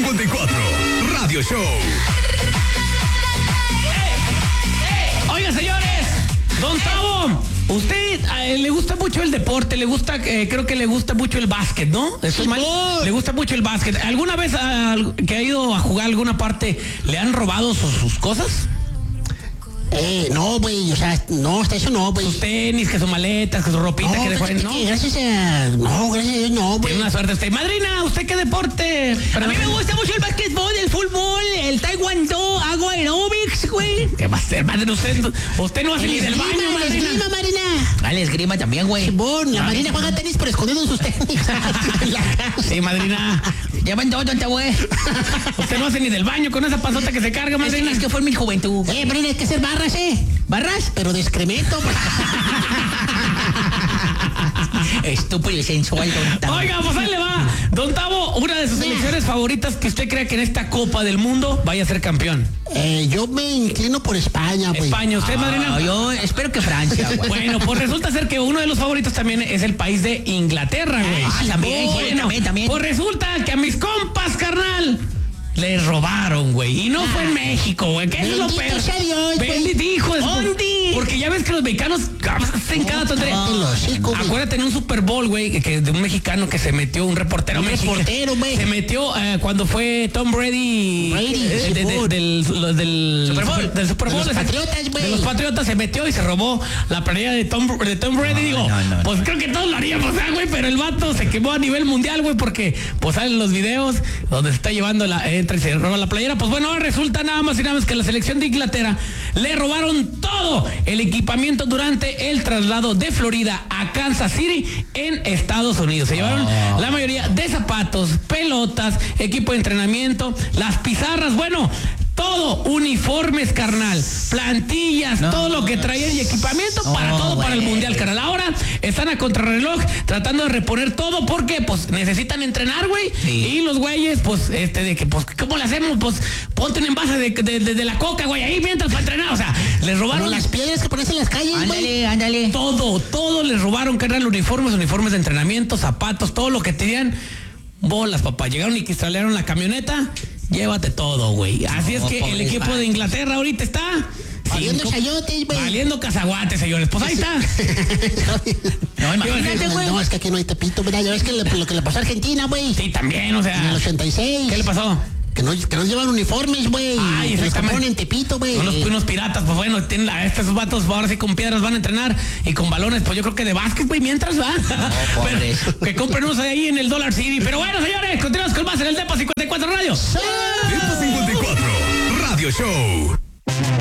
54 Radio Show. Oiga, señores, Don Tavo, usted le gusta mucho el deporte, le gusta, creo que le gusta mucho el básquet, ¿no? ¿Eso es mal? Le gusta mucho el básquet. ¿Alguna vez que ha ido a jugar a alguna parte le han robado sus cosas? No, güey, o sea, no, hasta eso no, güey. Sus tenis, que sus maletas, que su ropita no, que dejó en, ¿no? Gracias a Dios, no, güey. Tiene una suerte usted. Madrina, ¿usted qué deporte? A mí me gusta mucho el básquetbol, el fútbol, el taekwondo, hago aeróbics, güey. ¿Qué va a hacer, madre? Usted no hace ni del baño, madrina. Esgrima, Marina. Dale, esgrima también, güey. Bon, la Marina juega tenis por escondiendo sus tenis. Sí, madrina. Llevan todo, güey. Usted no hace ni del baño con esa panzota que se carga, madrina. Es que fue en mi juventud. Marina, hay que hacer barras, ¿Barras? pero de excremento. Estúpido y sensual, Don Tavo. Oiga, pues ahí le va. Don Tavo, una de sus selecciones favoritas que usted crea que en esta Copa del Mundo vaya a ser campeón. Yo me inclino por España, güey. España, ¿usted, madrina? Yo espero que Francia, güey. Bueno, pues resulta ser que uno de los favoritos también es el país de Inglaterra, güey. También. Pues resulta que a mis compas, carnal, les robaron, güey. Y no fue en México, güey. Que eso es lo peor. Bendito sea Dios, güey. Bendito, hijo de ¿Dónde? Porque ya ves que los mexicanos hacen cada tontería. Acuérdate en un Super Bowl, güey, que de un mexicano que se metió, un reportero mexicano. Güey. Se metió cuando fue Tom Brady. Del Super Bowl. Del Super Bowl. De los Patriotas, güey. De los Patriotas se metió y se robó la planilla de Tom Brady. Pues creo que todos lo haríamos, güey, pero el vato se quemó a nivel mundial, güey, porque pues salen los videos donde se está llevando entra y se roba la playera. Pues bueno, ahora resulta nada más y nada más que la selección de Inglaterra le robaron todo el equipamiento durante el traslado de Florida a Kansas City en Estados Unidos. Se llevaron la mayoría de zapatos, pelotas, equipo de entrenamiento, las pizarras, bueno, todo, uniformes, carnal, plantillas, todo lo que traían y equipamiento para todo, para el mundial, carnal. Ahora están a contrarreloj tratando de reponer todo porque pues necesitan entrenar, güey. Sí. Y los güeyes, pues, de que, pues, ¿cómo le hacemos? Pues, ponte un envase de la coca, güey, ahí mientras para entrenar. O sea, les robaron. Como las piedras que pones en las calles, güey. Ándale. Todo les robaron, carnal, uniformes de entrenamiento, zapatos, todo lo que tenían. Bolas, papá. Llegaron y instalaron la camioneta. Llévate todo, güey. Así es que el equipo de Inglaterra ahorita está valiendo chayotes, güey. Valiendo cazaguates, señores. Pues ahí está. No, imagínate, güey. No, es que aquí no hay Tepito, ¿verdad? Ya ves que lo que le pasó a Argentina, güey. Sí, también, o sea. En el 86. ¿Qué le pasó? Que no llevan uniformes, güey. Ay, exactamente. Los ponen en Tepito, güey. Son unos piratas, pues bueno, tienen estos vatos ahora sí con piedras van a entrenar y con balones, pues yo creo que de básquet, güey, mientras va. No, que compren unos ahí en el Dollar City. Pero bueno, señores, continuamos con más en el Depa 54 Radio. Depa 54 Radio Show.